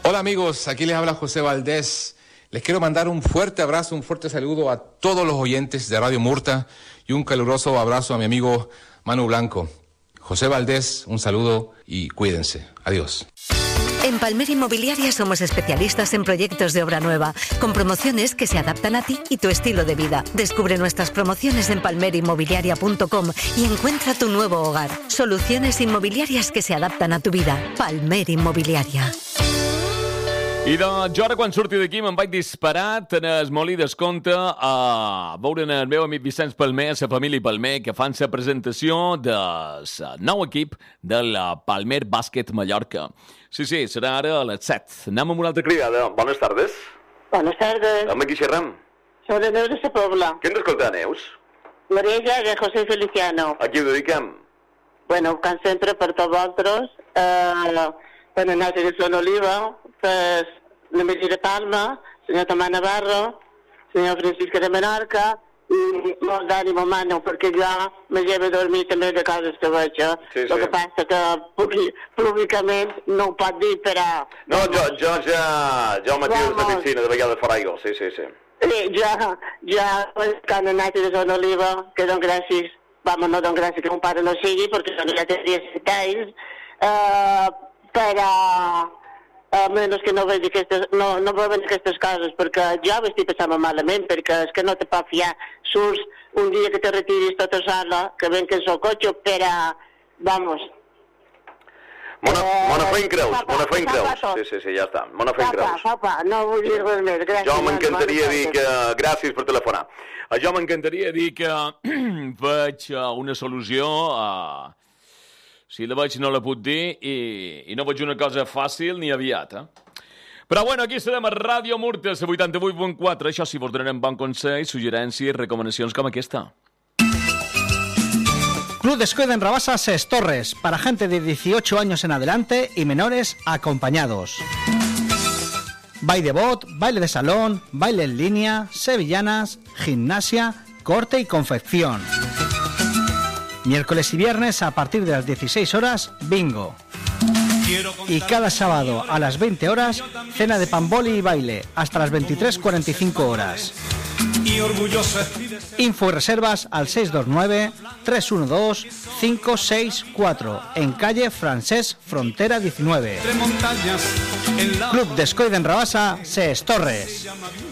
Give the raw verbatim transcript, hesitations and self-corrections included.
Hola amigos, aquí les habla José Valdés. Les quiero mandar un fuerte abrazo, un fuerte saludo a todos los oyentes de Radio Murta y un caluroso abrazo a mi amigo Manu Blanco. José Valdés, un saludo y cuídense. Adiós. En Palmer Inmobiliaria somos especialistas en proyectos de obra nueva, con promociones que se adaptan a ti y tu estilo de vida. Descubre nuestras promociones en palmer inmobiliaria punto com y encuentra tu nuevo hogar. Soluciones inmobiliarias que se adaptan a tu vida. Palmer Inmobiliaria. I doncs jo ara quan surti d'aquí me'n vaig disparat en el Molí d'Escompte a veure el meu amic Vicenç Palmer, la família Palmer, que fan la presentació del nou equip del Palmer Bàsquet Mallorca. Sí, sí, serà ara a les set. Anem amb una altra cridada. Bones tardes. Bones tardes. Amb qui xerrem? Soc de Neus de la Pobla. Què ens escolta, Neus? Maria Llaga, José Feliciano. A qui ho dediquem? Bueno, com sempre, per tots vosaltres, eh, per anar a Son Oliva, per l'Emili de Palma, senyor Tomà Navarro, senyor Francisco de Menorca, i molt d'ànimo, mano, perquè jo me llevo a dormir també de coses que veig. Sí, sí. El que passa que públicament no ho pot dir, però... No, jo, jo ja... Jo al matí de la piscina, de vegades farà aigua, sí, sí, sí. Sí, jo, jo, quan he anat a Son Oliva, que dono gràcies, vamos, no dono gràcies que un pare no sigui, perquè ja tenia set anys, eh, però... a menys que no veig aquestes, no, no veuen aquestes coses, perquè jo ho estic passant malament, perquè és que no te pot fiar. Surts un dia que te retiris tota sola, que ven que és el cotxe, però, vamos... Mona, eh, mona feien creus, papa, mona feien creus. papa, Sí, sí, sí, ja està. Mona feien Papa, creus. papa, no vull dir res més, gràcies. Jo m'encantaria bones dir que... Gràcies per telefonar. Jo m'encantaria dir que veig una solució a... Si la veig no la puc dir i, i no veig una cosa fàcil ni aviat, eh? Però bueno, aquí serem a Ràdio Murta, a vuitanta-vuit punt quatre. Això sí, vos donarem bon consell, suggerències, recomanacions com aquesta. Club de Escoida en Rabasa, Ses Torres, para gente de dieciocho años en adelante y menores acompañados. Baile de bot, baile de salón, baile en línea, sevillanas, gimnasia, corte y confección. Miércoles y viernes a partir de las dieciséis horas, bingo. Y cada sábado a las veinte horas, cena de pamboli y baile, hasta las veintitrés cuarenta y cinco horas. Info y reservas al seis dos nueve, tres uno dos, cinco seis cuatro, en calle Francesc Frontera diecinueve. Club de Escoida en Rabasa, Ses Torres.